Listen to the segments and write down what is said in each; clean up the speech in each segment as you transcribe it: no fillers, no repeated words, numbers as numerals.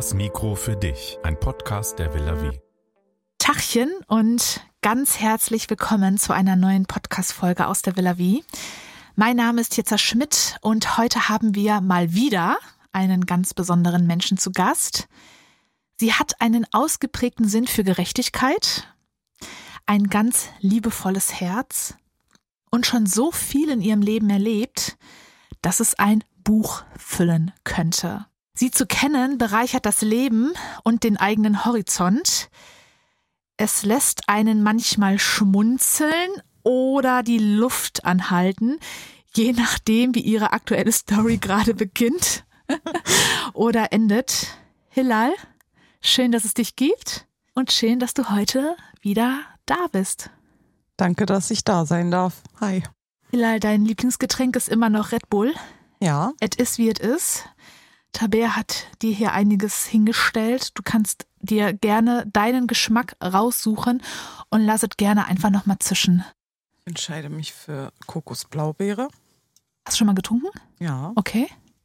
Das Mikro für dich, ein Podcast der Villa Vie. Tachchen und ganz herzlich willkommen zu einer neuen Podcast-Folge aus der Villa Vie. Mein Name ist Jetza Schmidt und heute haben wir mal wieder einen ganz besonderen Menschen zu Gast. Sie hat einen ausgeprägten Sinn für Gerechtigkeit, ein ganz liebevolles Herz und schon so viel in ihrem Leben erlebt, dass es ein Buch füllen könnte. Sie zu kennen bereichert das Leben und den eigenen Horizont. Es lässt einen manchmal schmunzeln oder die Luft anhalten, je nachdem, wie ihre aktuelle Story gerade beginnt oder endet. Hilal, schön, dass es dich gibt und schön, dass du heute wieder da bist. Danke, dass ich da sein darf. Hi. Hilal, dein Lieblingsgetränk ist immer noch Red Bull. Ja. Es ist, wie es ist. Taber hat dir hier einiges hingestellt. Du kannst dir gerne deinen Geschmack raussuchen und lass es gerne einfach nochmal zischen. Ich entscheide mich für Kokosblaubeere. Hast du schon mal getrunken? Ja. Okay.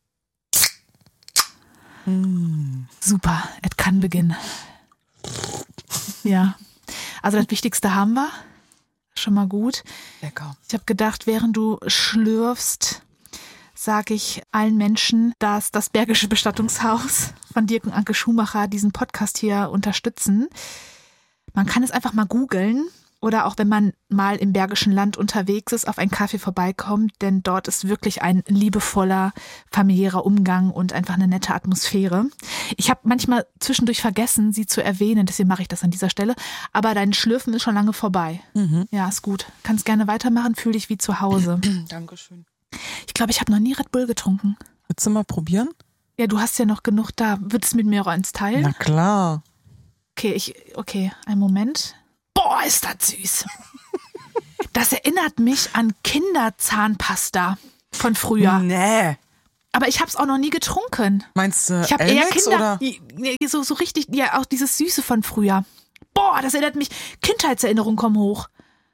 Super, es kann beginnen. Ja, also das Wichtigste haben wir. Schon mal gut. Lecker. Ich habe gedacht, während du schlürfst, sage ich allen Menschen, dass das Bergische Bestattungshaus von Dirk und Anke Schumacher diesen Podcast hier unterstützen. Man kann es einfach mal googeln oder auch wenn man mal im Bergischen Land unterwegs ist, auf einen Kaffee vorbeikommt, denn dort ist wirklich ein liebevoller, familiärer Umgang und einfach eine nette Atmosphäre. Ich habe manchmal zwischendurch vergessen, sie zu erwähnen, deswegen mache ich das an dieser Stelle, aber dein Schlürfen ist schon lange vorbei. Ja, ist gut. Kannst gerne weitermachen, fühl dich wie zu Hause. Dankeschön. Ich glaube, ich habe noch nie Red Bull getrunken. Willst du mal probieren? Ja, du hast ja noch genug da. Würdest du mit mir auch eins teilen? Na klar. Okay, einen Moment. Boah, ist das süß. Das erinnert mich an Kinderzahnpasta von früher. Nee. Aber ich habe es auch noch nie getrunken. Meinst du Ich habe eher Elmex Kinder, oder? so richtig, ja, auch dieses Süße von früher. Boah, das erinnert mich. Kindheitserinnerungen kommen hoch.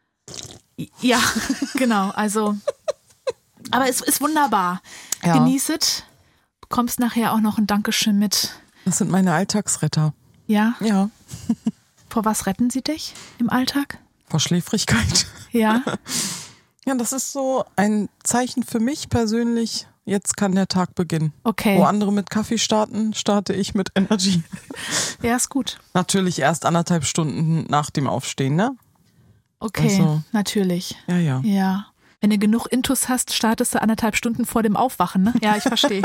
Ja, genau, also. Aber es ist wunderbar. Ja. Genieß es. Bekommst nachher auch noch ein Dankeschön mit. Das sind meine Alltagsretter. Ja? Ja. Vor was retten sie dich im Alltag? Vor Schläfrigkeit. Ja. Ja, das ist so ein Zeichen für mich persönlich. Jetzt kann der Tag beginnen. Okay. Wo andere mit Kaffee starten, starte ich mit Energy. Ja, ist gut. Natürlich erst 1,5 Stunden nach dem Aufstehen, ne? Okay, Also. natürlich. Ja. Ja. Wenn du genug Intus hast, startest du 1,5 Stunden vor dem Aufwachen, ne? Ja, ich verstehe.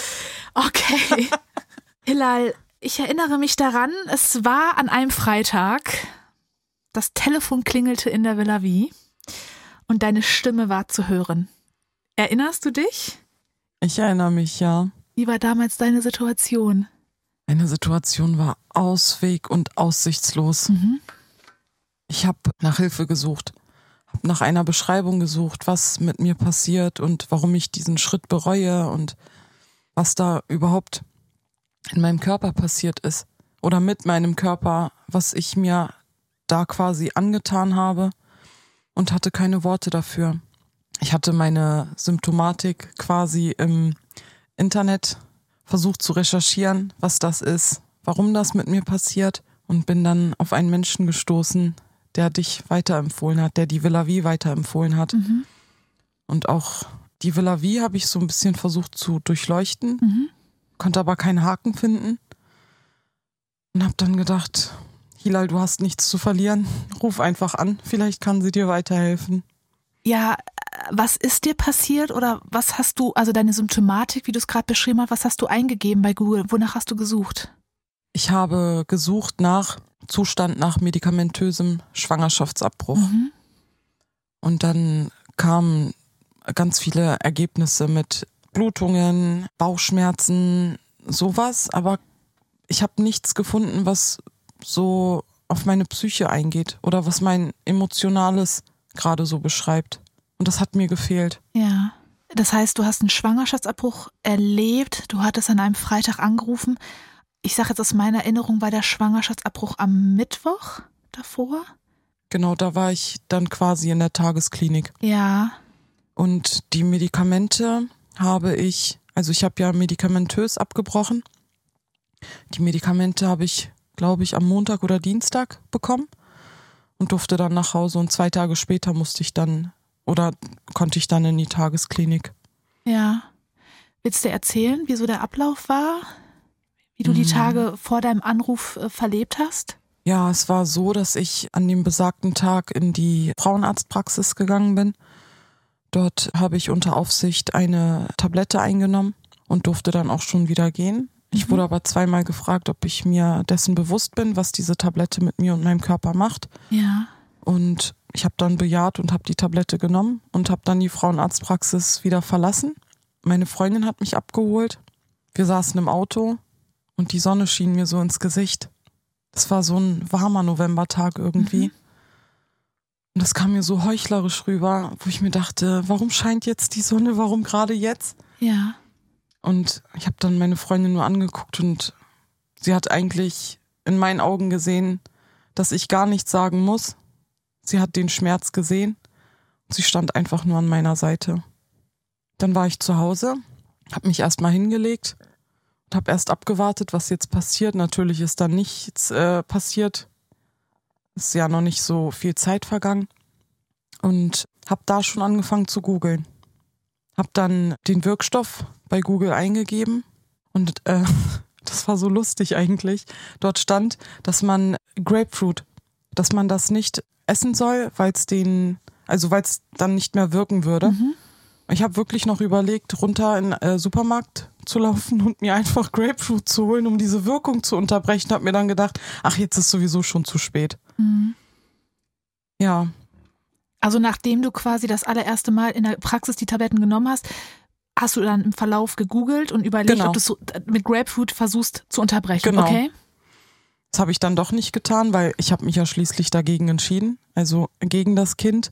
Okay. Hilal, ich erinnere mich daran, es war an einem Freitag, das Telefon klingelte in der Villa Vie und deine Stimme war zu hören. Erinnerst du dich? Ich erinnere mich, ja. Wie war damals deine Situation? Meine Situation war ausweg- und aussichtslos. Ich habe nach Hilfe gesucht, habe nach einer Beschreibung gesucht, was mit mir passiert und warum ich diesen Schritt bereue und was da überhaupt in meinem Körper passiert ist oder mit meinem Körper, was ich mir da quasi angetan habe und hatte keine Worte dafür. Ich hatte meine Symptomatik quasi im Internet versucht zu recherchieren, was das ist, warum das mit mir passiert und bin dann auf einen Menschen gestoßen, der dich weiterempfohlen hat, der die Villa Vie weiterempfohlen hat. Und auch die Villa Vie habe ich so ein bisschen versucht zu durchleuchten, konnte aber keinen Haken finden und habe dann gedacht, Hilal, du hast nichts zu verlieren, ruf einfach an, vielleicht kann sie dir weiterhelfen. Ja, was ist dir passiert oder was hast du, also deine Symptomatik, wie du es gerade beschrieben hast, was hast du eingegeben bei Google? Wonach hast du gesucht? Ich habe gesucht nach Zustand nach medikamentösem Schwangerschaftsabbruch. Und dann kamen ganz viele Ergebnisse mit Blutungen, Bauchschmerzen, sowas. Aber ich habe nichts gefunden, was so auf meine Psyche eingeht oder was mein Emotionales gerade so beschreibt. Und das hat mir gefehlt. Ja. Das heißt, du hast einen Schwangerschaftsabbruch erlebt, du hattest an einem Freitag angerufen. Ich sage jetzt aus meiner Erinnerung, war der Schwangerschaftsabbruch am Mittwoch davor? Genau, da war ich dann quasi in der Tagesklinik. Ja. Und die Medikamente habe ich, also ich habe ja medikamentös abgebrochen Die Medikamente habe ich, glaube ich, am Montag oder Dienstag bekommen und durfte dann nach Hause. Und 2 Tage später konnte ich dann in die Tagesklinik. Ja. Willst du erzählen, wie so der Ablauf war? Wie du die Tage vor deinem Anruf verlebt hast? Ja, es war so, dass ich an dem besagten Tag in die Frauenarztpraxis gegangen bin. Dort habe ich unter Aufsicht eine Tablette eingenommen und durfte dann auch schon wieder gehen. Ich wurde aber 2-mal gefragt, ob ich mir dessen bewusst bin, was diese Tablette mit mir und meinem Körper macht. Ja. Und ich habe dann bejaht und habe die Tablette genommen und habe dann die Frauenarztpraxis wieder verlassen. Meine Freundin hat mich abgeholt. Wir saßen im Auto und die Sonne schien mir so ins Gesicht. Das war so ein warmer Novembertag irgendwie. Und das kam mir so heuchlerisch rüber, wo ich mir dachte, warum scheint jetzt die Sonne, warum gerade jetzt? Ja. Und ich habe dann meine Freundin nur angeguckt und sie hat eigentlich in meinen Augen gesehen, dass ich gar nichts sagen muss. Sie hat den Schmerz gesehen und sie stand einfach nur an meiner Seite. Dann war ich zu Hause, habe mich erstmal hingelegt und habe erst abgewartet, was jetzt passiert. Natürlich ist dann nichts passiert. Ist ja noch nicht so viel Zeit vergangen. Und habe da schon angefangen zu googeln. Habe dann den Wirkstoff bei Google eingegeben und das war so lustig eigentlich. Dort stand, dass man Grapefruit, dass man das nicht essen soll, weil es dann nicht mehr wirken würde. Ich habe wirklich noch überlegt, runter in den Supermarkt zu laufen und mir einfach Grapefruit zu holen, um diese Wirkung zu unterbrechen. Habe mir dann gedacht, ach, jetzt ist sowieso schon zu spät. Ja. Also nachdem du quasi das allererste Mal in der Praxis die Tabletten genommen hast du dann im Verlauf gegoogelt und überlegt, ob du es mit Grapefruit versuchst zu unterbrechen, genau. Okay? Das habe ich dann doch nicht getan, weil ich habe mich ja schließlich dagegen entschieden, also gegen das Kind.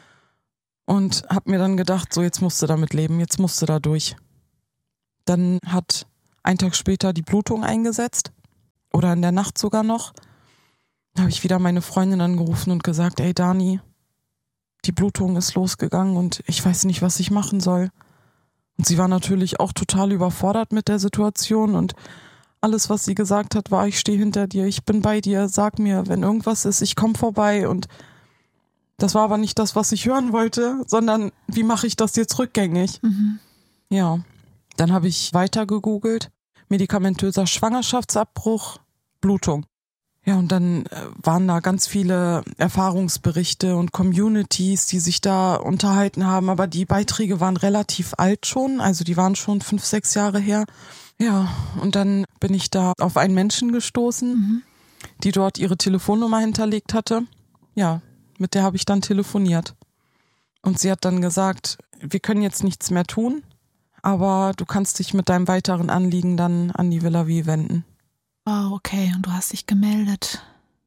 Und habe mir dann gedacht, so jetzt musst du damit leben, jetzt musst du da durch. Dann hat 1 Tag später die Blutung eingesetzt oder in der Nacht sogar noch. Da habe ich wieder meine Freundin angerufen und gesagt, ey Dani, die Blutung ist losgegangen und ich weiß nicht, was ich machen soll. Und sie war natürlich auch total überfordert mit der Situation und alles, was sie gesagt hat, war, ich stehe hinter dir, ich bin bei dir, sag mir, wenn irgendwas ist, ich komme vorbei. Und das war aber nicht das, was ich hören wollte, sondern wie mache ich das jetzt rückgängig? Ja, dann habe ich weiter gegoogelt, medikamentöser Schwangerschaftsabbruch, Blutung. Ja, und dann waren da ganz viele Erfahrungsberichte und Communities, die sich da unterhalten haben, aber die Beiträge waren relativ alt schon, also die waren schon 5, 6 Jahre her. Ja, und dann bin ich da auf einen Menschen gestoßen, die dort ihre Telefonnummer hinterlegt hatte. Ja, mit der habe ich dann telefoniert. Und sie hat dann gesagt, wir können jetzt nichts mehr tun, aber du kannst dich mit deinem weiteren Anliegen dann an die Villa Vie wenden. Oh, okay, und du hast dich gemeldet.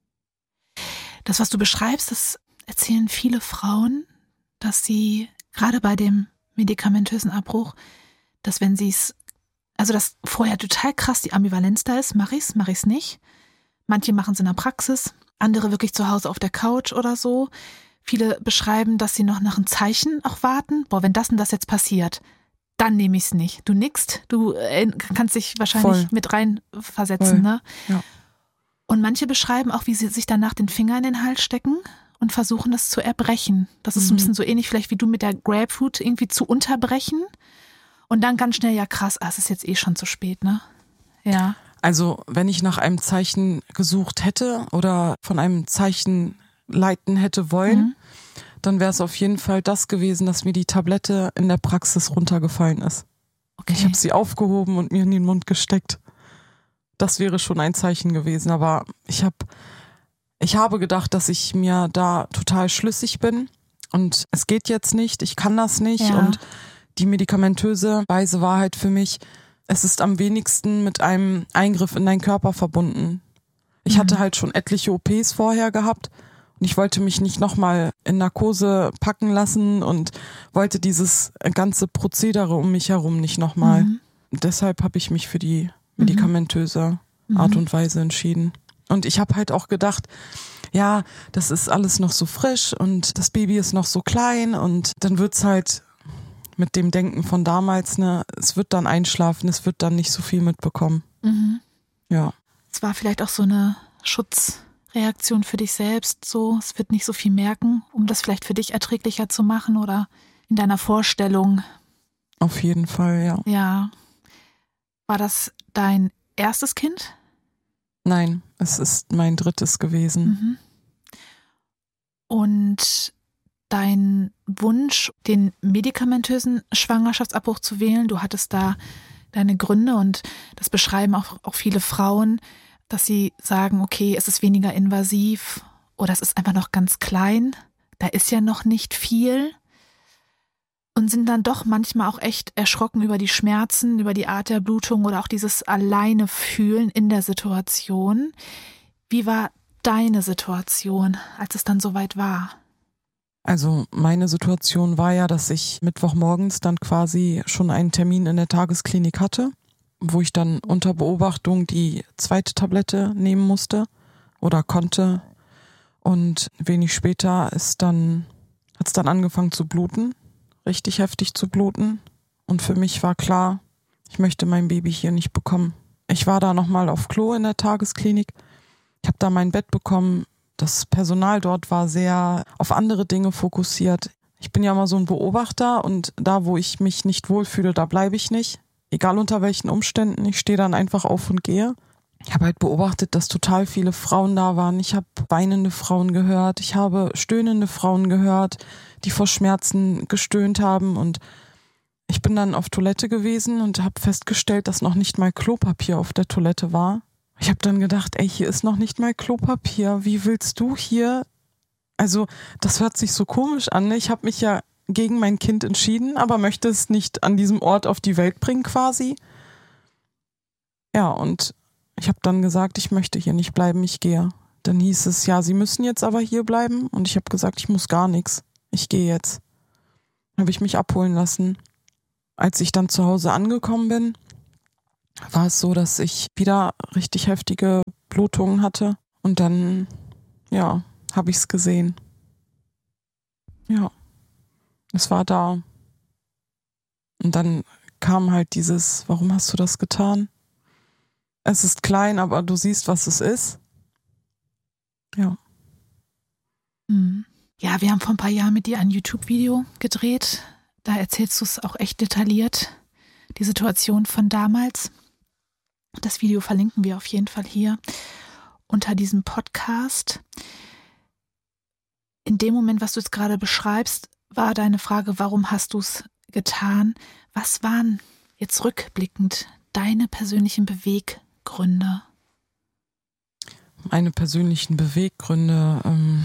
Das, was du beschreibst, das erzählen viele Frauen, dass sie gerade bei dem medikamentösen Abbruch, dass wenn sie es, also dass vorher total krass die Ambivalenz da ist, mache ich's nicht. Manche machen es in der Praxis, andere wirklich zu Hause auf der Couch oder so. Viele beschreiben, dass sie noch nach einem Zeichen auch warten. Boah, wenn das und das jetzt passiert, dann nehme ich es nicht. Du nickst, du kannst dich wahrscheinlich mit reinversetzen, ne? Ja. Und manche beschreiben auch, wie sie sich danach den Finger in den Hals stecken und versuchen, das zu erbrechen. Das ist ein bisschen so ähnlich vielleicht wie du mit der Grapefruit, irgendwie zu unterbrechen. Und dann ganz schnell, ja krass, es ist jetzt eh schon zu spät, ne? Ja. Also wenn ich nach einem Zeichen gesucht hätte oder von einem Zeichen leiten hätte wollen, dann wäre es auf jeden Fall das gewesen, dass mir die Tablette in der Praxis runtergefallen ist. Okay. Ich habe sie aufgehoben und mir in den Mund gesteckt. Das wäre schon ein Zeichen gewesen, aber ich habe gedacht, dass ich mir da total schlüssig bin und es geht jetzt nicht, ich kann das nicht und die medikamentöse weise Wahrheit für mich, es ist am wenigsten mit einem Eingriff in deinen Körper verbunden. Ich hatte halt schon etliche OPs vorher gehabt und ich wollte mich nicht nochmal in Narkose packen lassen und wollte dieses ganze Prozedere um mich herum nicht nochmal. Deshalb habe ich mich für die medikamentöse Art und Weise entschieden. Und ich habe halt auch gedacht, ja, das ist alles noch so frisch und das Baby ist noch so klein und dann wird's halt mit dem Denken von damals, ne, es wird dann einschlafen, es wird dann nicht so viel mitbekommen. Ja. Es war vielleicht auch so eine Schutzreaktion für dich selbst, so, es wird nicht so viel merken, um das vielleicht für dich erträglicher zu machen oder in deiner Vorstellung. Auf jeden Fall, ja. Ja. War das dein erstes Kind? Nein, es ist mein 3. gewesen. Mhm. Und dein Wunsch, den medikamentösen Schwangerschaftsabbruch zu wählen, du hattest da deine Gründe und das beschreiben auch viele Frauen, dass sie sagen, okay, es ist weniger invasiv oder es ist einfach noch ganz klein, da ist ja noch nicht viel und sind dann doch manchmal auch echt erschrocken über die Schmerzen, über die Art der Blutung oder auch dieses alleine fühlen in der Situation. Wie war deine Situation, als es dann soweit war? Also meine Situation war ja, dass ich Mittwochmorgens dann quasi schon einen Termin in der Tagesklinik hatte, wo ich dann unter Beobachtung die 2. Tablette nehmen musste oder konnte. Und wenig später hat es dann angefangen zu bluten, richtig heftig zu bluten. Und für mich war klar, ich möchte mein Baby hier nicht bekommen. Ich war da nochmal auf Klo in der Tagesklinik. Ich habe da mein Bett bekommen. Das Personal dort war sehr auf andere Dinge fokussiert. Ich bin ja immer so ein Beobachter und da, wo ich mich nicht wohlfühle, da bleibe ich nicht. Egal unter welchen Umständen, ich stehe dann einfach auf und gehe. Ich habe halt beobachtet, dass total viele Frauen da waren. Ich habe weinende Frauen gehört, ich habe stöhnende Frauen gehört, die vor Schmerzen gestöhnt haben. Und ich bin dann auf Toilette gewesen und habe festgestellt, dass noch nicht mal Klopapier auf der Toilette war. Ich habe dann gedacht, ey, hier ist noch nicht mal Klopapier. Wie willst du hier? Also, das hört sich so komisch an. Ne? Ich habe mich ja gegen mein Kind entschieden, aber möchte es nicht an diesem Ort auf die Welt bringen quasi. Ja, und ich habe dann gesagt, ich möchte hier nicht bleiben, ich gehe. Dann hieß es, ja, Sie müssen jetzt aber hier bleiben. Und ich habe gesagt, ich muss gar nichts. Ich gehe jetzt. Dann habe ich mich abholen lassen. Als ich dann zu Hause angekommen bin, war es so, dass ich wieder richtig heftige Blutungen hatte. Und dann, ja, habe ich es gesehen. Ja, es war da. Und dann kam halt dieses, warum hast du das getan? Es ist klein, aber du siehst, was es ist. Ja. Ja, wir haben vor ein paar Jahren mit dir ein YouTube-Video gedreht. Da erzählst du es auch echt detailliert, die Situation von damals. Das Video verlinken wir auf jeden Fall hier unter diesem Podcast. In dem Moment, was du jetzt gerade beschreibst, war deine Frage, warum hast du es getan? Was waren jetzt rückblickend deine persönlichen Beweggründe? Meine persönlichen Beweggründe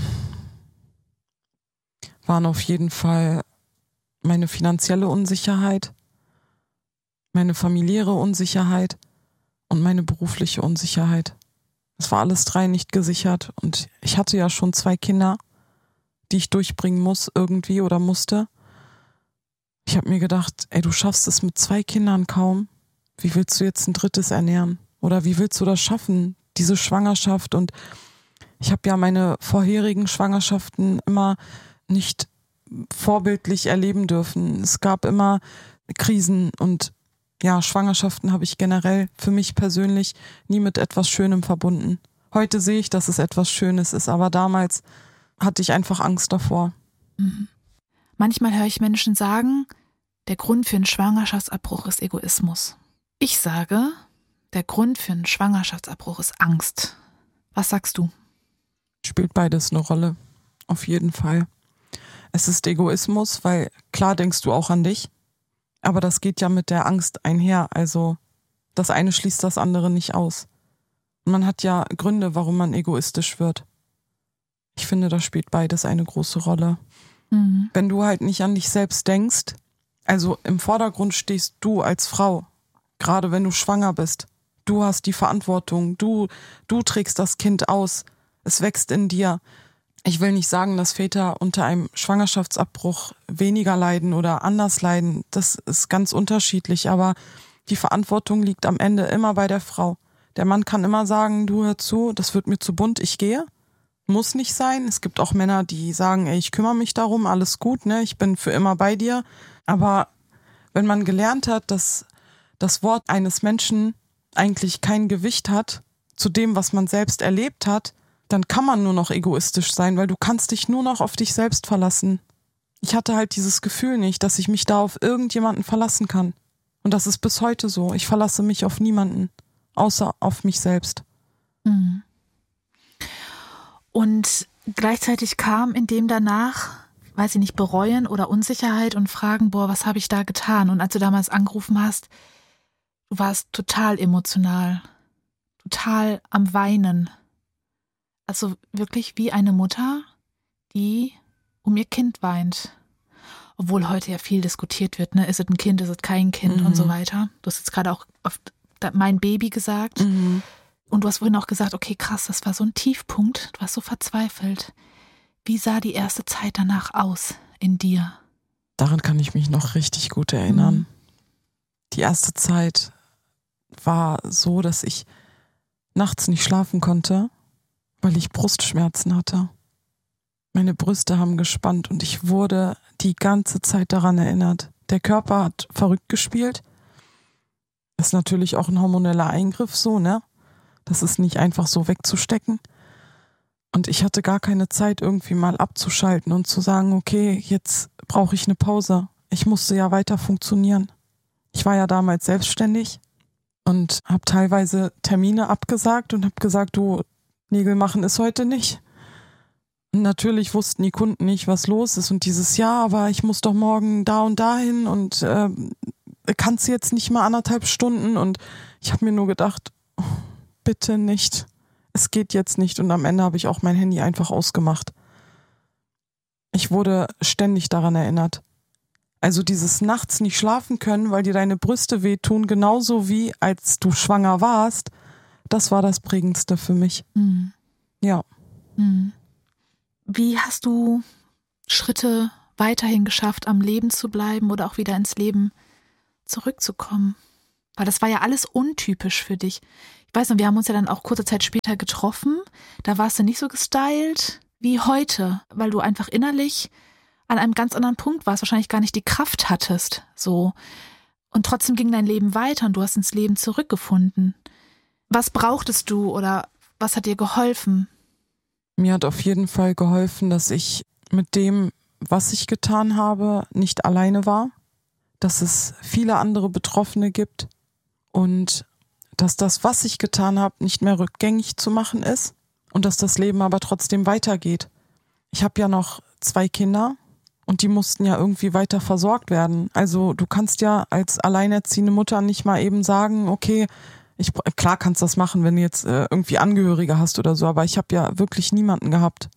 waren auf jeden Fall meine finanzielle Unsicherheit, meine familiäre Unsicherheit und meine berufliche Unsicherheit. Es war alles 3 nicht gesichert und ich hatte ja schon 2 Kinder, die ich durchbringen muss irgendwie oder musste. Ich habe mir gedacht, ey, du schaffst es mit 2 Kindern kaum. Wie willst du jetzt ein 3. ernähren? Oder wie willst du das schaffen, diese Schwangerschaft? Und ich habe ja meine vorherigen Schwangerschaften immer nicht vorbildlich erleben dürfen. Es gab immer Krisen und ja, Schwangerschaften habe ich generell für mich persönlich nie mit etwas Schönem verbunden. Heute sehe ich, dass es etwas Schönes ist, aber damals hatte ich einfach Angst davor. Manchmal höre ich Menschen sagen, der Grund für einen Schwangerschaftsabbruch ist Egoismus. Ich sage, der Grund für einen Schwangerschaftsabbruch ist Angst. Was sagst du? Spielt beides eine Rolle, auf jeden Fall. Es ist Egoismus, weil klar denkst du auch an dich, aber das geht ja mit der Angst einher, also das eine schließt das andere nicht aus. Und man hat ja Gründe, warum man egoistisch wird. Ich finde, da spielt beides eine große Rolle. Wenn du halt nicht an dich selbst denkst, also im Vordergrund stehst du als Frau, gerade wenn du schwanger bist. Du hast die Verantwortung, du trägst das Kind aus, es wächst in dir. Ich will nicht sagen, dass Väter unter einem Schwangerschaftsabbruch weniger leiden oder anders leiden. Das ist ganz unterschiedlich, aber die Verantwortung liegt am Ende immer bei der Frau. Der Mann kann immer sagen, du hör zu, das wird mir zu bunt, ich gehe. Muss nicht sein. Es gibt auch Männer, die sagen, ey, ich kümmere mich darum, alles gut, ne? Ich bin für immer bei dir. Aber wenn man gelernt hat, dass das Wort eines Menschen eigentlich kein Gewicht hat zu dem, was man selbst erlebt hat, dann kann man nur noch egoistisch sein, weil du kannst dich nur noch auf dich selbst verlassen. Ich hatte halt dieses Gefühl nicht, dass ich mich da auf irgendjemanden verlassen kann. Und das ist bis heute so. Ich verlasse mich auf niemanden, außer auf mich selbst. Mhm. Und gleichzeitig kam in dem danach, weiß ich nicht, Bereuen oder Unsicherheit und Fragen, was habe ich da getan? Und als du damals angerufen hast, du warst total emotional, total am Weinen. Also wirklich wie eine Mutter, die um ihr Kind weint. Obwohl heute ja viel diskutiert wird, ne? Ist es ein Kind, ist es kein Kind und so weiter. Du hast jetzt gerade auch auf mein Baby gesagt. Und du hast vorhin auch gesagt, okay, krass, das war so ein Tiefpunkt. Du warst so verzweifelt. Wie sah die erste Zeit danach aus in dir? Daran kann ich mich noch richtig gut erinnern. Die erste Zeit war so, dass ich nachts nicht schlafen konnte, weil ich Brustschmerzen hatte. Meine Brüste haben gespannt und ich wurde die ganze Zeit daran erinnert. Der Körper hat verrückt gespielt. Das ist natürlich auch ein hormoneller Eingriff so, ne? Das ist nicht einfach so wegzustecken. Und ich hatte gar keine Zeit, irgendwie mal abzuschalten und zu sagen, okay, jetzt brauche ich eine Pause. Ich musste ja weiter funktionieren. Ich war ja damals selbstständig und habe teilweise Termine abgesagt und habe gesagt, du, Nägel machen ist heute nicht. Und natürlich wussten die Kunden nicht, was los ist. Und dieses Jahr, aber ich muss doch morgen da und dahin und kannst du jetzt nicht mal 1,5 Stunden? Und ich habe mir nur gedacht, oh, bitte nicht. Es geht jetzt nicht. Und am Ende habe ich auch mein Handy einfach ausgemacht. Ich wurde ständig daran erinnert. Also dieses nachts nicht schlafen können, weil dir deine Brüste wehtun, genauso wie als du schwanger warst, das war das Prägendste für mich. Mhm. Ja. Mhm. Wie hast du Schritte weiterhin geschafft, am Leben zu bleiben oder auch wieder ins Leben zurückzukommen? Weil das war ja alles untypisch für dich. Ich weiß noch, wir haben uns ja dann auch kurze Zeit später getroffen. Da warst du nicht so gestylt wie heute, weil du einfach innerlich an einem ganz anderen Punkt warst, wahrscheinlich gar nicht die Kraft hattest. So. Und trotzdem ging dein Leben weiter und du hast ins Leben zurückgefunden. Was brauchtest du oder was hat dir geholfen? Mir hat auf jeden Fall geholfen, dass ich mit dem, was ich getan habe, nicht alleine war, dass es viele andere Betroffene gibt und dass das, was ich getan habe, nicht mehr rückgängig zu machen ist und dass das Leben aber trotzdem weitergeht. Ich habe ja noch 2 Kinder und die mussten ja irgendwie weiter versorgt werden. Also du kannst ja als alleinerziehende Mutter nicht mal eben sagen, okay, klar kannst du das machen, wenn du jetzt irgendwie Angehörige hast oder so, aber ich habe ja wirklich niemanden gehabt.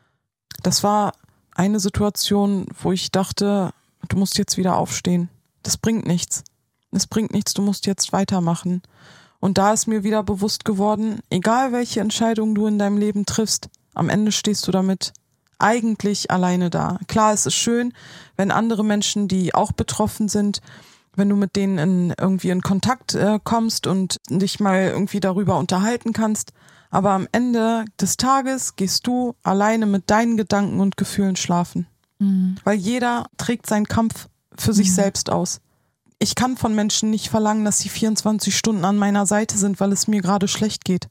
Das war eine Situation, wo ich dachte, du musst jetzt wieder aufstehen. Das bringt nichts. Es bringt nichts, du musst jetzt weitermachen. Und da ist mir wieder bewusst geworden, egal welche Entscheidung du in deinem Leben triffst, am Ende stehst du damit eigentlich alleine da. Klar, es ist schön, wenn andere Menschen, die auch betroffen sind, wenn du mit denen irgendwie in Kontakt kommst und dich mal irgendwie darüber unterhalten kannst. Aber am Ende des Tages gehst du alleine mit deinen Gedanken und Gefühlen schlafen. Mhm. Weil jeder trägt seinen Kampf für sich selbst aus. Ich kann von Menschen nicht verlangen, dass sie 24 Stunden an meiner Seite sind, weil es mir gerade schlecht geht.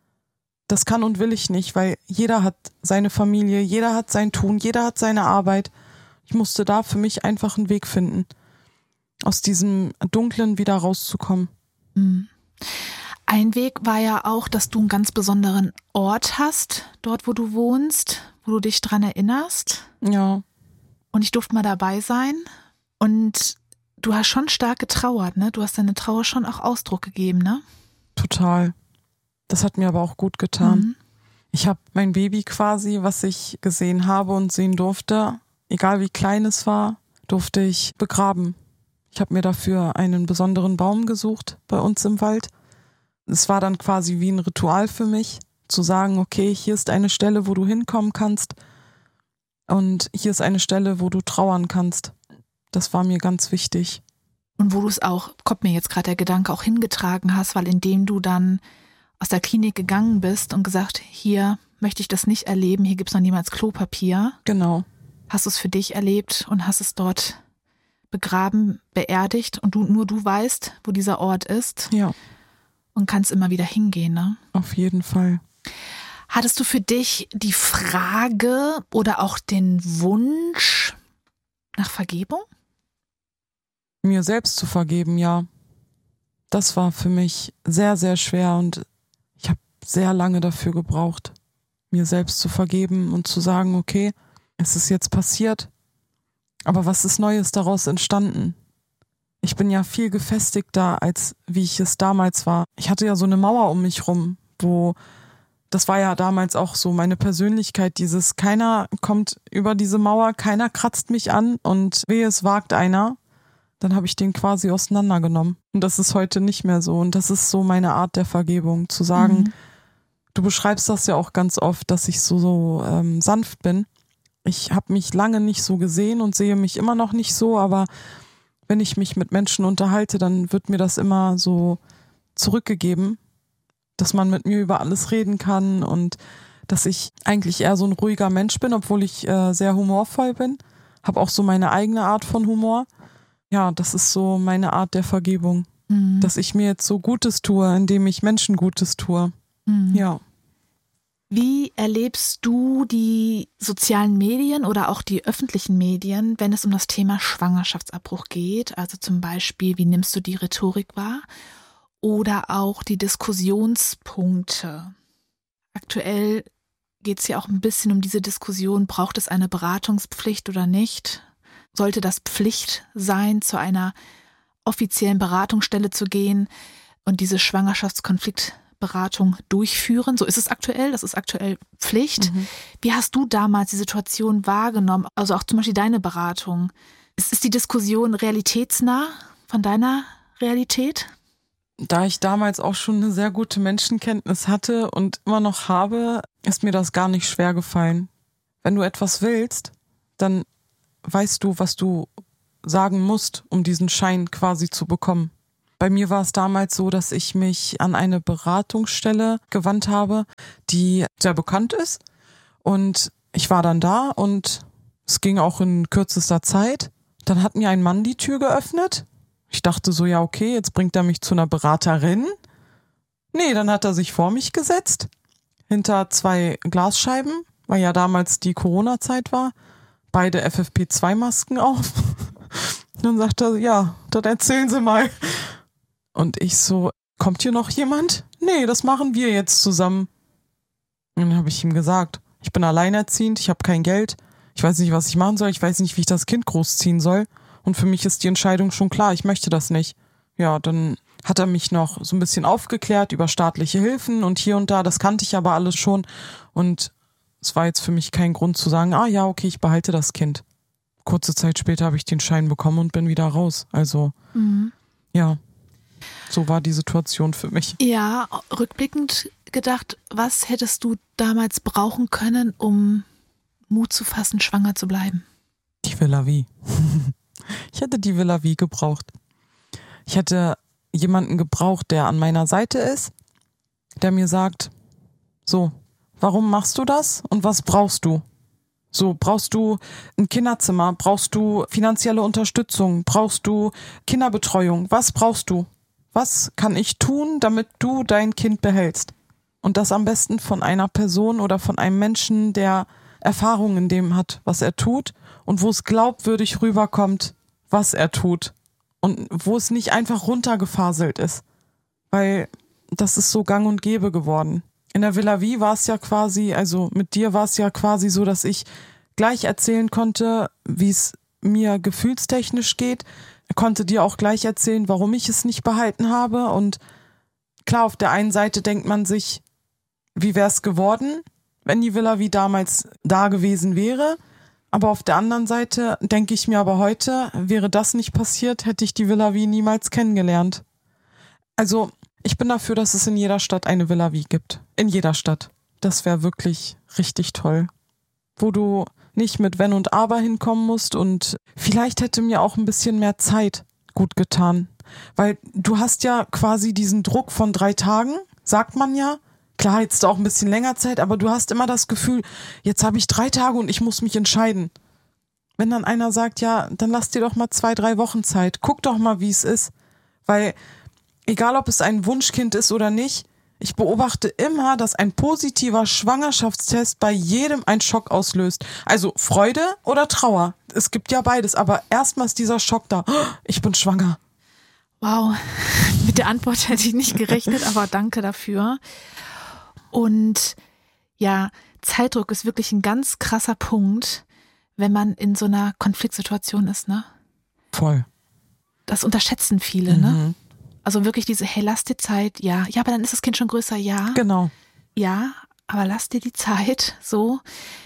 Das kann und will ich nicht, weil jeder hat seine Familie, jeder hat sein Tun, jeder hat seine Arbeit. Ich musste da für mich einfach einen Weg finden, aus diesem Dunklen wieder rauszukommen. Ein Weg war ja auch, dass du einen ganz besonderen Ort hast, dort wo du wohnst, wo du dich dran erinnerst. Ja. Und ich durfte mal dabei sein. Und du hast schon stark getrauert, ne? Du hast deine Trauer schon auch Ausdruck gegeben, ne? Total. Das hat mir aber auch gut getan. Ich habe mein Baby quasi, was ich gesehen habe und sehen durfte, egal wie klein es war, durfte ich begraben. Ich habe mir dafür einen besonderen Baum gesucht bei uns im Wald. Es war dann quasi wie ein Ritual für mich, zu sagen, okay, hier ist eine Stelle, wo du hinkommen kannst und hier ist eine Stelle, wo du trauern kannst. Das war mir ganz wichtig. Und wo du es auch, kommt mir jetzt gerade der Gedanke, auch hingetragen hast, weil indem du dann aus der Klinik gegangen bist und gesagt, hier möchte ich das nicht erleben, hier gibt es noch niemals Klopapier. Genau. Hast du es für dich erlebt und hast es dort begraben, beerdigt und nur du weißt, wo dieser Ort ist. Ja. Und kannst immer wieder hingehen, ne? Auf jeden Fall. Hattest du für dich die Frage oder auch den Wunsch nach Vergebung? Mir selbst zu vergeben, ja. Das war für mich sehr, sehr schwer und ich habe sehr lange dafür gebraucht, mir selbst zu vergeben und zu sagen, okay, es ist jetzt passiert, aber was ist Neues daraus entstanden? Ich bin ja viel gefestigter, als wie ich es damals war. Ich hatte ja so eine Mauer um mich rum, das war ja damals auch so meine Persönlichkeit, keiner kommt über diese Mauer, keiner kratzt mich an und wehe, es wagt einer, dann habe ich den quasi auseinandergenommen. Und das ist heute nicht mehr so und das ist so meine Art der Vergebung, zu sagen, du beschreibst das ja auch ganz oft, dass ich so sanft bin. Ich habe mich lange nicht so gesehen und sehe mich immer noch nicht so, aber wenn ich mich mit Menschen unterhalte, dann wird mir das immer so zurückgegeben, dass man mit mir über alles reden kann und dass ich eigentlich eher so ein ruhiger Mensch bin, obwohl ich sehr humorvoll bin. Habe auch so meine eigene Art von Humor. Ja, das ist so meine Art der Vergebung, dass ich mir jetzt so Gutes tue, indem ich Menschen Gutes tue. Ja. Wie erlebst du die sozialen Medien oder auch die öffentlichen Medien, wenn es um das Thema Schwangerschaftsabbruch geht? Also zum Beispiel, wie nimmst du die Rhetorik wahr? Oder auch die Diskussionspunkte. Aktuell geht es ja auch ein bisschen um diese Diskussion, braucht es eine Beratungspflicht oder nicht? Sollte das Pflicht sein, zu einer offiziellen Beratungsstelle zu gehen und diese Schwangerschaftskonfliktberatung durchführen? So ist es aktuell, das ist aktuell Pflicht. Wie hast du damals die Situation wahrgenommen? Also auch zum Beispiel deine Beratung. Ist die Diskussion realitätsnah von deiner Realität? Da ich damals auch schon eine sehr gute Menschenkenntnis hatte und immer noch habe, ist mir das gar nicht schwer gefallen. Wenn du etwas willst, dann weißt du, was du sagen musst, um diesen Schein quasi zu bekommen. Bei mir war es damals so, dass ich mich an eine Beratungsstelle gewandt habe, die sehr bekannt ist. Und ich war dann da und es ging auch in kürzester Zeit. Dann hat mir ein Mann die Tür geöffnet. Ich dachte so, ja okay, jetzt bringt er mich zu einer Beraterin. Nee, dann hat er sich vor mich gesetzt, hinter 2 Glasscheiben, weil ja damals die Corona-Zeit war, beide FFP2-Masken auf. Dann sagt er, ja, dann erzählen Sie mal. Und ich so, kommt hier noch jemand? Nee, das machen wir jetzt zusammen. Und dann habe ich ihm gesagt, ich bin alleinerziehend, ich habe kein Geld, ich weiß nicht, was ich machen soll, ich weiß nicht, wie ich das Kind großziehen soll. Und für mich ist die Entscheidung schon klar, ich möchte das nicht. Ja, dann hat er mich noch so ein bisschen aufgeklärt über staatliche Hilfen und hier und da, das kannte ich aber alles schon. Und es war jetzt für mich kein Grund zu sagen, ja, okay, ich behalte das Kind. Kurze Zeit später habe ich den Schein bekommen und bin wieder raus. Also, ja, so war die Situation für mich. Ja, rückblickend gedacht, was hättest du damals brauchen können, um Mut zu fassen, schwanger zu bleiben? Die Villa Vie. Ich hätte die Villa Vie gebraucht. Ich hätte jemanden gebraucht, der an meiner Seite ist, der mir sagt, so, warum machst du das und was brauchst du? So, brauchst du ein Kinderzimmer, brauchst du finanzielle Unterstützung, brauchst du Kinderbetreuung, was brauchst du? Was kann ich tun, damit du dein Kind behältst? Und das am besten von einer Person oder von einem Menschen, der Erfahrung in dem hat, was er tut und wo es glaubwürdig rüberkommt, was er tut und wo es nicht einfach runtergefaselt ist, weil das ist so gang und gäbe geworden. In der Villa Vie war es ja quasi, also mit dir war es ja quasi so, dass ich gleich erzählen konnte, wie es mir gefühlstechnisch geht, konnte dir auch gleich erzählen, warum ich es nicht behalten habe und klar, auf der einen Seite denkt man sich, wie wäre es geworden, wenn die Villa Vie damals da gewesen wäre. Aber auf der anderen Seite denke ich mir aber heute, wäre das nicht passiert, hätte ich die Villa Vie niemals kennengelernt. Also ich bin dafür, dass es in jeder Stadt eine Villa Vie gibt. In jeder Stadt. Das wäre wirklich richtig toll. Wo du nicht mit Wenn und Aber hinkommen musst und vielleicht hätte mir auch ein bisschen mehr Zeit gut getan. Weil du hast ja quasi diesen Druck von 3 Tagen, sagt man ja. Klar, jetzt auch ein bisschen länger Zeit, aber du hast immer das Gefühl, jetzt habe ich 3 Tage und ich muss mich entscheiden. Wenn dann einer sagt, ja, dann lass dir doch mal 2, 3 Wochen Zeit. Guck doch mal, wie es ist. Weil egal ob es ein Wunschkind ist oder nicht, ich beobachte immer, dass ein positiver Schwangerschaftstest bei jedem einen Schock auslöst. Also Freude oder Trauer. Es gibt ja beides, aber erstmal ist dieser Schock da. Ich bin schwanger. Wow, mit der Antwort hätte ich nicht gerechnet, aber danke dafür. Und ja, Zeitdruck ist wirklich ein ganz krasser Punkt, wenn man in so einer Konfliktsituation ist, ne? Voll. Das unterschätzen viele, ne? Also wirklich diese, hey, lass dir Zeit, ja, aber dann ist das Kind schon größer, ja. Genau. Ja, aber lass dir die Zeit, so.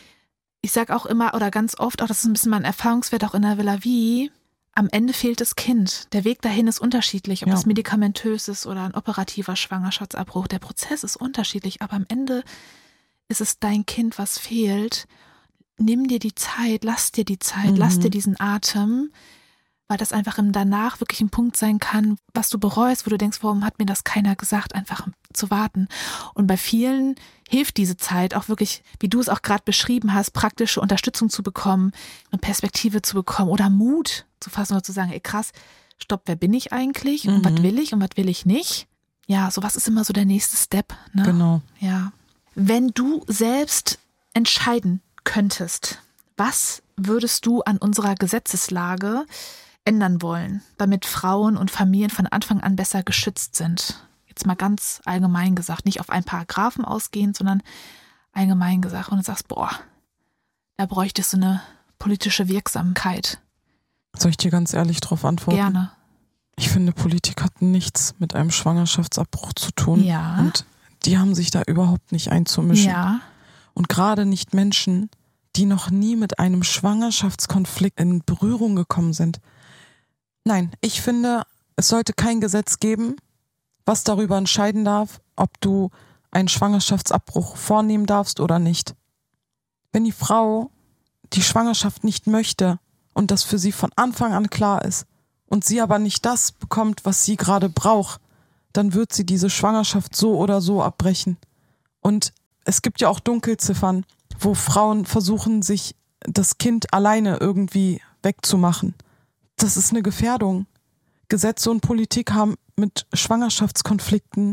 Ich sag auch immer oder ganz oft, auch das ist ein bisschen mein Erfahrungswert auch in der Villa Vie, am Ende fehlt das Kind. Der Weg dahin ist unterschiedlich, ob das medikamentös ist oder ein operativer Schwangerschaftsabbruch. Der Prozess ist unterschiedlich, aber am Ende ist es dein Kind, was fehlt. Nimm dir die Zeit, lass dir die Zeit, lass dir diesen Atem, weil das einfach danach wirklich ein Punkt sein kann, was du bereust, wo du denkst, warum hat mir das keiner gesagt, einfach zu warten. Und bei vielen hilft diese Zeit auch wirklich, wie du es auch gerade beschrieben hast, praktische Unterstützung zu bekommen, eine Perspektive zu bekommen oder Mut zu fassen oder zu sagen, ey krass, stopp, wer bin ich eigentlich und was will ich nicht? Ja, sowas ist immer so der nächste Step. Ne? Genau. Ja. Wenn du selbst entscheiden könntest, was würdest du an unserer Gesetzeslage ändern wollen, damit Frauen und Familien von Anfang an besser geschützt sind? Jetzt mal ganz allgemein gesagt, nicht auf einen Paragraphen ausgehend, sondern allgemein gesagt. Und du sagst, boah, da bräuchtest du eine politische Wirksamkeit. Soll ich dir ganz ehrlich drauf antworten? Gerne. Ich finde, Politik hat nichts mit einem Schwangerschaftsabbruch zu tun. Ja. Und die haben sich da überhaupt nicht einzumischen. Ja. Und gerade nicht Menschen, die noch nie mit einem Schwangerschaftskonflikt in Berührung gekommen sind. Nein, ich finde, es sollte kein Gesetz geben, was darüber entscheiden darf, ob du einen Schwangerschaftsabbruch vornehmen darfst oder nicht. Wenn die Frau die Schwangerschaft nicht möchte und das für sie von Anfang an klar ist und sie aber nicht das bekommt, was sie gerade braucht, dann wird sie diese Schwangerschaft so oder so abbrechen. Und es gibt ja auch Dunkelziffern, wo Frauen versuchen, sich das Kind alleine irgendwie wegzumachen. Das ist eine Gefährdung. Gesetze und Politik haben mit Schwangerschaftskonflikten,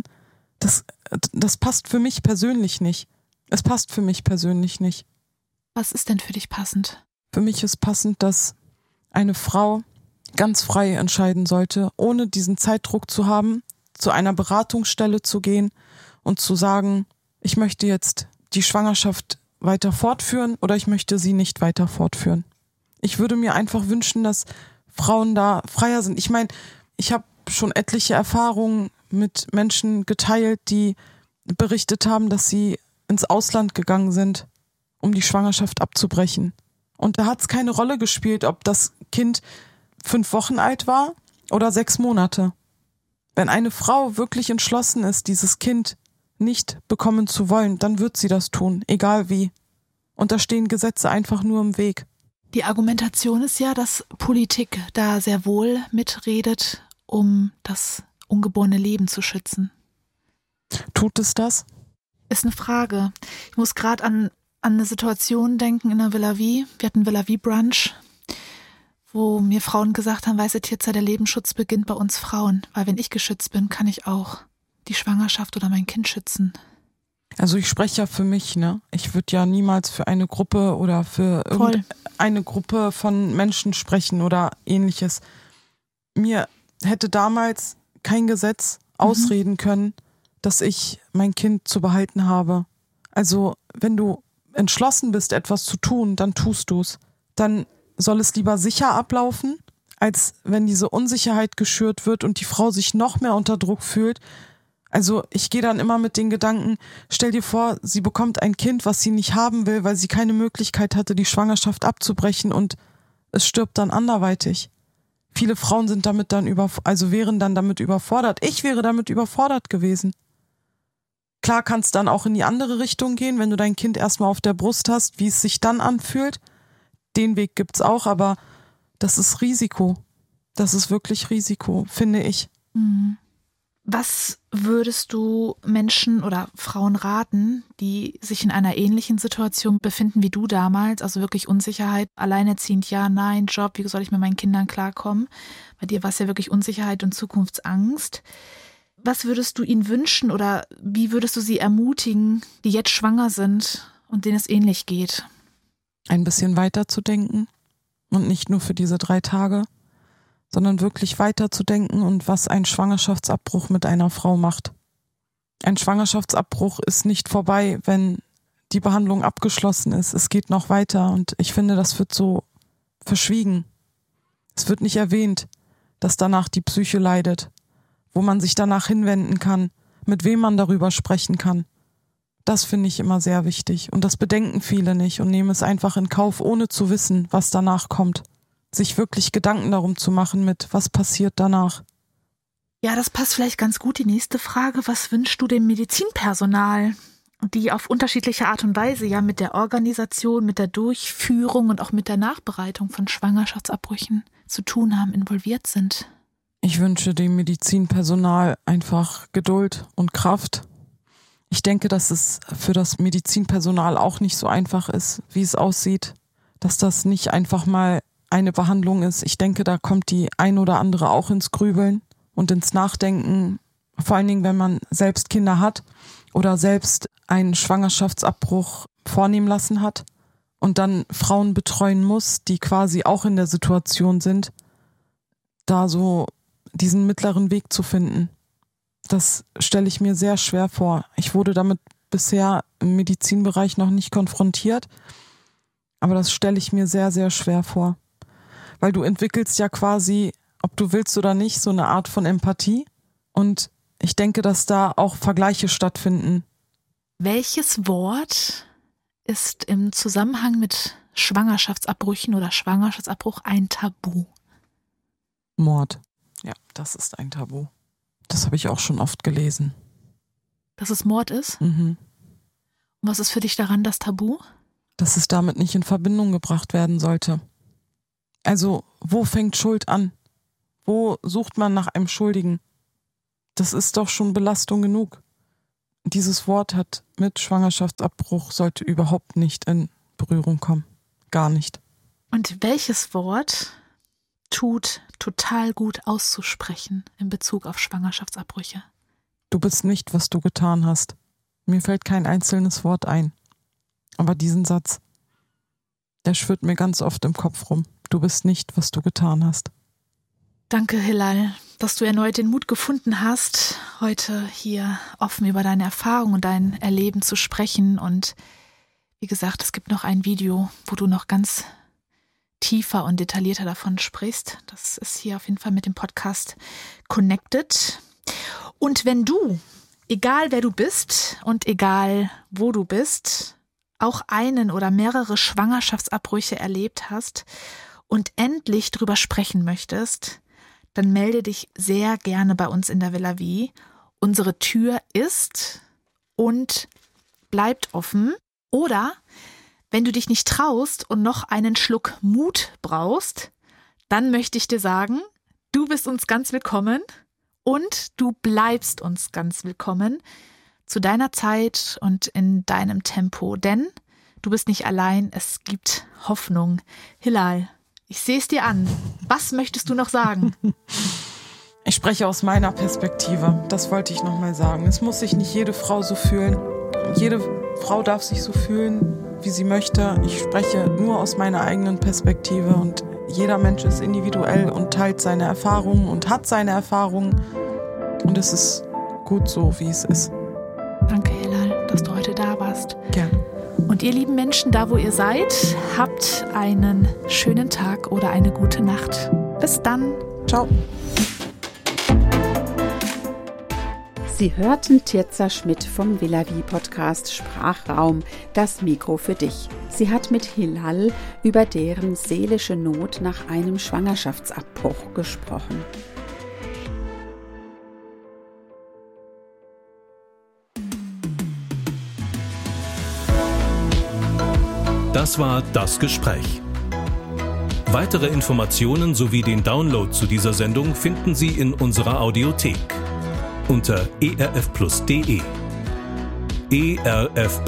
das passt für mich persönlich nicht. Es passt für mich persönlich nicht. Was ist denn für dich passend? Für mich ist passend, dass eine Frau ganz frei entscheiden sollte, ohne diesen Zeitdruck zu haben, zu einer Beratungsstelle zu gehen und zu sagen, ich möchte jetzt die Schwangerschaft weiter fortführen oder ich möchte sie nicht weiter fortführen. Ich würde mir einfach wünschen, dass Frauen da freier sind. Ich meine, ich habe schon etliche Erfahrungen mit Menschen geteilt, die berichtet haben, dass sie ins Ausland gegangen sind, um die Schwangerschaft abzubrechen. Und da hat es keine Rolle gespielt, ob das Kind 5 Wochen alt war oder 6 Monate. Wenn eine Frau wirklich entschlossen ist, dieses Kind nicht bekommen zu wollen, dann wird sie das tun, egal wie. Und da stehen Gesetze einfach nur im Weg. Die Argumentation ist ja, dass Politik da sehr wohl mitredet, um das ungeborene Leben zu schützen. Tut es das? Ist eine Frage. Ich muss gerade an eine Situation denken in der Villa Vie. Wir hatten Villa Vie Brunch, wo mir Frauen gesagt haben, weißt du, Tirza, der Lebensschutz beginnt bei uns Frauen. Weil wenn ich geschützt bin, kann ich auch die Schwangerschaft oder mein Kind schützen. Also ich spreche ja für mich, ne? Ich würde ja niemals für eine Gruppe oder für irgendeine Gruppe von Menschen sprechen oder ähnliches. Mir hätte damals kein Gesetz ausreden können, dass ich mein Kind zu behalten habe. Also wenn du entschlossen bist, etwas zu tun, dann tust du es. Dann soll es lieber sicher ablaufen, als wenn diese Unsicherheit geschürt wird und die Frau sich noch mehr unter Druck fühlt. Also ich gehe dann immer mit den Gedanken, stell dir vor, sie bekommt ein Kind, was sie nicht haben will, weil sie keine Möglichkeit hatte, die Schwangerschaft abzubrechen und es stirbt dann anderweitig. Viele Frauen sind damit wären dann damit überfordert. Ich wäre damit überfordert gewesen. Klar kann es dann auch in die andere Richtung gehen, wenn du dein Kind erstmal auf der Brust hast, wie es sich dann anfühlt. Den Weg gibt's auch, aber das ist Risiko. Das ist wirklich Risiko, finde ich. Was würdest du Menschen oder Frauen raten, die sich in einer ähnlichen Situation befinden wie du damals, also wirklich Unsicherheit, alleinerziehend, ja, nein, Job, wie soll ich mit meinen Kindern klarkommen? Bei dir war es ja wirklich Unsicherheit und Zukunftsangst. Was würdest du ihnen wünschen oder wie würdest du sie ermutigen, die jetzt schwanger sind und denen es ähnlich geht? Ein bisschen weiter zu denken und nicht nur für diese 3 Tage, sondern wirklich weiter zu denken und was ein Schwangerschaftsabbruch mit einer Frau macht. Ein Schwangerschaftsabbruch ist nicht vorbei, wenn die Behandlung abgeschlossen ist. Es geht noch weiter und ich finde, das wird so verschwiegen. Es wird nicht erwähnt, dass danach die Psyche leidet, wo man sich danach hinwenden kann, mit wem man darüber sprechen kann. Das finde ich immer sehr wichtig und das bedenken viele nicht und nehmen es einfach in Kauf, ohne zu wissen, was danach kommt. Sich wirklich Gedanken darum zu machen mit, was passiert danach. Ja, das passt vielleicht ganz gut. Die nächste Frage, was wünschst du dem Medizinpersonal, die auf unterschiedliche Art und Weise ja mit der Organisation, mit der Durchführung und auch mit der Nachbereitung von Schwangerschaftsabbrüchen zu tun haben, involviert sind? Ich wünsche dem Medizinpersonal einfach Geduld und Kraft. Ich denke, dass es für das Medizinpersonal auch nicht so einfach ist, wie es aussieht, dass das nicht einfach mal eine Behandlung ist. Ich denke, da kommt die ein oder andere auch ins Grübeln und ins Nachdenken, vor allen Dingen, wenn man selbst Kinder hat oder selbst einen Schwangerschaftsabbruch vornehmen lassen hat und dann Frauen betreuen muss, die quasi auch in der Situation sind, da so diesen mittleren Weg zu finden. Das stelle ich mir sehr schwer vor. Ich wurde damit bisher im Medizinbereich noch nicht konfrontiert, aber das stelle ich mir sehr, sehr schwer vor. Weil du entwickelst ja quasi, ob du willst oder nicht, so eine Art von Empathie und ich denke, dass da auch Vergleiche stattfinden. Welches Wort ist im Zusammenhang mit Schwangerschaftsabbrüchen oder Schwangerschaftsabbruch ein Tabu? Mord. Ja, das ist ein Tabu. Das habe ich auch schon oft gelesen. Dass es Mord ist? Mhm. Und was ist für dich daran das Tabu? Dass es damit nicht in Verbindung gebracht werden sollte. Also, wo fängt Schuld an? Wo sucht man nach einem Schuldigen? Das ist doch schon Belastung genug. Dieses Wort hat mit Schwangerschaftsabbruch sollte überhaupt nicht in Berührung kommen. Gar nicht. Und welches Wort tut total gut auszusprechen in Bezug auf Schwangerschaftsabbrüche? Du bist nicht, was du getan hast. Mir fällt kein einzelnes Wort ein. Aber diesen Satz, der schwirrt mir ganz oft im Kopf rum. Du bist nicht, was du getan hast. Danke, Hilal, dass du erneut den Mut gefunden hast, heute hier offen über deine Erfahrungen und dein Erleben zu sprechen. Und wie gesagt, es gibt noch ein Video, wo du noch ganz tiefer und detaillierter davon sprichst. Das ist hier auf jeden Fall mit dem Podcast connected. Und wenn du, egal wer du bist und egal wo du bist, auch einen oder mehrere Schwangerschaftsabbrüche erlebt hast und endlich drüber sprechen möchtest, dann melde dich sehr gerne bei uns in der Villa Vie. Unsere Tür ist und bleibt offen. Oder wenn du dich nicht traust und noch einen Schluck Mut brauchst, dann möchte ich dir sagen, du bist uns ganz willkommen und du bleibst uns ganz willkommen zu deiner Zeit und in deinem Tempo. Denn du bist nicht allein, es gibt Hoffnung. Hilal, ich sehe es dir an. Was möchtest du noch sagen? Ich spreche aus meiner Perspektive. Das wollte ich nochmal sagen. Es muss sich nicht jede Frau so fühlen. Jede Frau darf sich so fühlen, wie sie möchte. Ich spreche nur aus meiner eigenen Perspektive und jeder Mensch ist individuell und teilt seine Erfahrungen und hat seine Erfahrungen. Und es ist gut so, wie es ist. Danke, Hilal, dass du heute da warst. Gerne. Und ihr lieben Menschen, da wo ihr seid, habt einen schönen Tag oder eine gute Nacht. Bis dann. Ciao. Sie hörten Tirza Schmidt vom Villa Vie Podcast Sprachraum, das Mikro für dich. Sie hat mit Hilal über deren seelische Not nach einem Schwangerschaftsabbruch gesprochen. Das war das Gespräch. Weitere Informationen sowie den Download zu dieser Sendung finden Sie in unserer Audiothek unter erfplus.de. ERF